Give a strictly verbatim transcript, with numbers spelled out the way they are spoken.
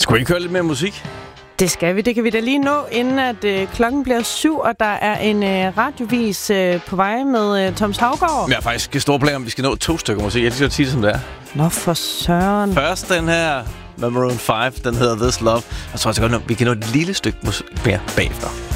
Skal vi ikke høre lidt mere musik? Det skal vi. Det kan vi da lige nå, inden at øh, klokken bliver syv, og der er en øh, radiovis øh, på vej med øh, Thomas Haugaard. Jeg har faktisk store planer om, vi skal nå to stykker musik. Jeg skal sige det, som det er. Nå, for søren. Først den her med Maroon fem, den hedder This Love. Og så tror jeg godt, vi kan nå et lille stykke musik mere bagefter.